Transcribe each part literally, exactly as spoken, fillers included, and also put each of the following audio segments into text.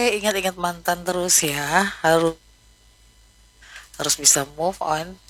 ingat-ingat mantan terus ya, harus harus bisa move on.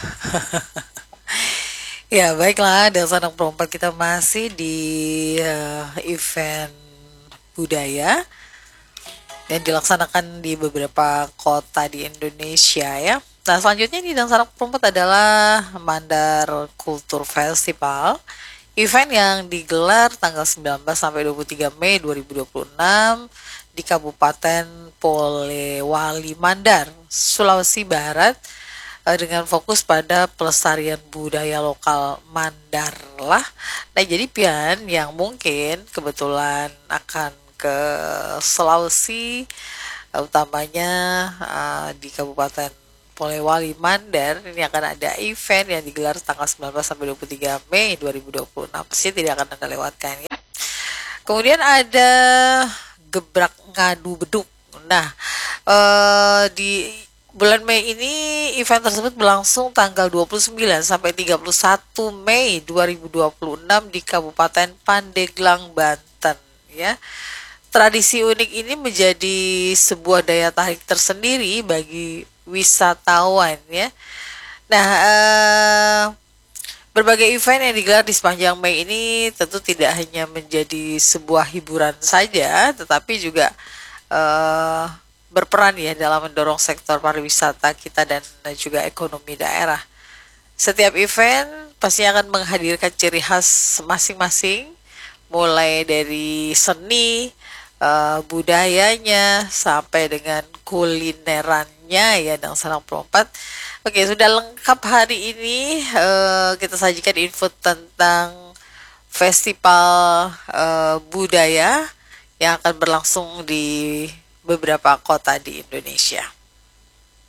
Ya baiklah, dan Sanak Perempat kita masih di eh, event budaya yang dilaksanakan di beberapa kota di Indonesia ya. Nah selanjutnya di Dan Sanak Perempat adalah Mandar Kultur Festival, event yang digelar tanggal sembilan belas sampai dua puluh tiga Mei dua ribu dua puluh enam di Kabupaten Polewali Mandar, Sulawesi Barat, eh, dengan fokus pada pelestarian budaya lokal Mandar lah. Nah jadi pian yang mungkin kebetulan akan ke Sulawesi, eh, utamanya eh, di Kabupaten Polewali Mandar, ini akan ada event yang digelar tanggal sembilan belas sampai dua puluh tiga Mei dua ribu dua puluh enam. Pasti tidak akan Anda lewatkan ya. Kemudian ada gebrak ngadu beduk. Nah, eh, di bulan Mei ini event tersebut berlangsung tanggal dua puluh sembilan sampai tiga puluh satu Mei dua ribu dua puluh enam di Kabupaten Pandeglang, Banten ya. Tradisi unik ini menjadi sebuah daya tarik tersendiri bagi wisatawan ya. Nah, eh, berbagai event yang digelar di sepanjang Mei ini tentu tidak hanya menjadi sebuah hiburan saja, tetapi juga eh, berperan ya dalam mendorong sektor pariwisata kita dan juga ekonomi daerah. Setiap event pasti akan menghadirkan ciri khas masing-masing, mulai dari seni, eh, budayanya, sampai dengan kulinerannya ya dan Sanak Perempat. Oke, sudah lengkap hari ini. eh, kita sajikan info tentang festival eh, budaya yang akan berlangsung di beberapa kota di Indonesia.